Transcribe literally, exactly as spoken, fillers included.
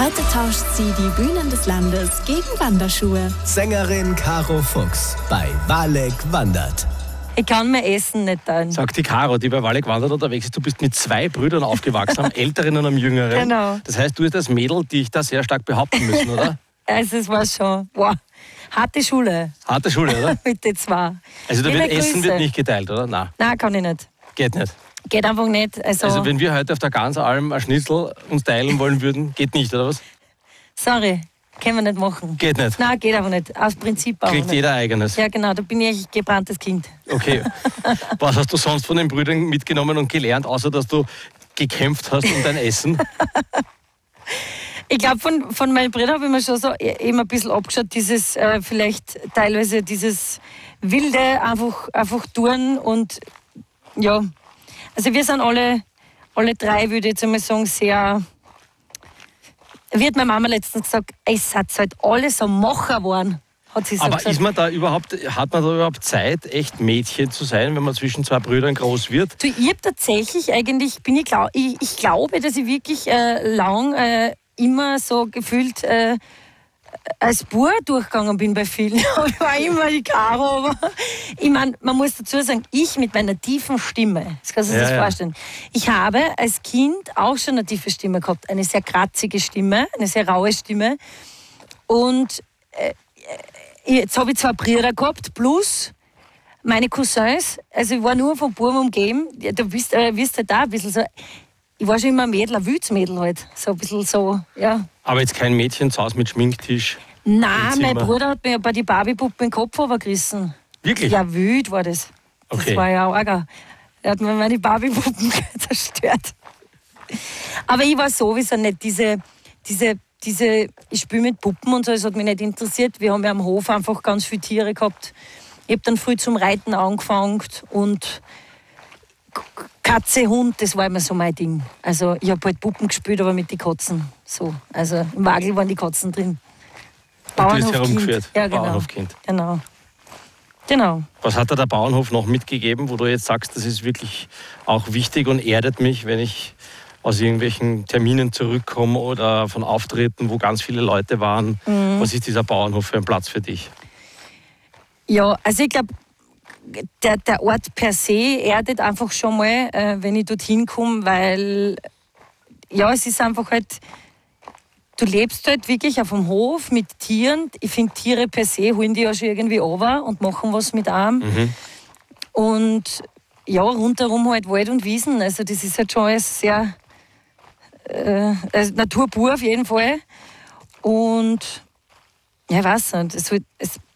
Heute tauscht sie die Bühnen des Landes gegen Wanderschuhe. Sängerin Caro Fuchs bei Walek wandert. Ich kann mein Essen nicht teilen. Sagt die Caro, die bei Walek wandert unterwegs ist. Du bist mit zwei Brüdern aufgewachsen, einem älteren und einem jüngeren. Genau. Das heißt, du hast als Mädel dich da sehr stark behaupten müssen, oder? Also es war schon, wow, harte Schule. Harte Schule, oder? Mit den zwei. Also da Liebe wird Essen Grüße. wird nicht geteilt, oder? Nein, Nein, kann ich nicht. geht nicht. Geht einfach nicht. Also, Also wenn wir heute auf der Ganseralm ein Schnitzel uns teilen wollen würden, geht nicht, oder was? sorry, können wir nicht machen. Geht nicht. Nein, geht einfach nicht. Aus Prinzip auch Kriegt nicht. jeder eigenes. Ja, genau, da bin ich ein gebranntes Kind. Okay. Was hast du sonst von den Brüdern mitgenommen und gelernt, außer dass du gekämpft hast um dein Essen? Ich glaube, von, von meinen Brüdern habe ich mir schon so eben ein bisschen abgeschaut, dieses, äh, vielleicht teilweise dieses wilde, einfach, einfach tun und ja. Also wir sind alle, alle drei, würde ich jetzt einmal sagen, sehr, wie hat meine Mama letztens gesagt, ey, seid halt alle so Macher geworden, hat sie so Aber gesagt. ist man da überhaupt, hat man da überhaupt Zeit, echt Mädchen zu sein, wenn man zwischen zwei Brüdern groß wird? Du, ich habe tatsächlich eigentlich, bin ich, glaub, ich, ich glaube, dass ich wirklich äh, lang äh, immer so gefühlt äh, als Bub durchgegangen bin bei vielen. Ich war immer die Caro. Aber ich meine, man muss dazu sagen, ich mit meiner tiefen Stimme, das kannst du dir Ja, das ja. vorstellen. Ich habe als Kind auch schon eine tiefe Stimme gehabt, eine sehr kratzige Stimme, eine sehr raue Stimme. Und äh, jetzt habe ich zwei Brüder gehabt, plus meine Cousins. Also ich war nur von Buben umgeben. Ja, du bist, äh, wirst halt da ein bisschen so. Ich war schon immer ein Mädel, ein Wützmädel halt. So ein bisschen so, ja. Aber jetzt kein Mädchen zu Hause mit Schminktisch. Nein, Im mein Zimmer. Bruder hat mir bei die Barbie-Puppe den Kopf runtergerissen. Wirklich? Ja, wüt war das. Das Okay. war ja arg. Er hat mir meine Barbie-Puppen zerstört. Aber ich war sowieso nicht diese, diese, diese ich spiele mit Puppen und so, das hat mich nicht interessiert. Wir haben ja am Hof einfach ganz viele Tiere gehabt. Ich habe dann früh zum Reiten angefangen und Katze, Hund, das war immer so mein Ding. Also ich habe halt Puppen gespielt, aber mit den Katzen. So. Also im Wagel waren die Katzen drin. Und du bist herumgeführt. Ja, genau. Bauernhofkind. Genau. Genau. Was hat dir der Bauernhof noch mitgegeben, wo du jetzt sagst, das ist wirklich auch wichtig und erdet mich, wenn ich aus irgendwelchen Terminen zurückkomme oder von Auftritten, wo ganz viele Leute waren. Mhm. Was ist dieser Bauernhof für ein Platz für dich? Ja, also ich glaube, der, der Ort per se erdet einfach schon mal, äh, wenn ich dorthin komme, weil ja, es ist einfach halt, du lebst halt wirklich auf dem Hof mit Tieren. Ich finde, Tiere per se holen die ja schon irgendwie runter und machen was mit einem. Mhm. Und ja, rundherum halt Wald und Wiesen. Also das ist halt schon alles sehr äh, also Natur pur auf jeden Fall. Und ja, ich weiß nicht, es, wird, es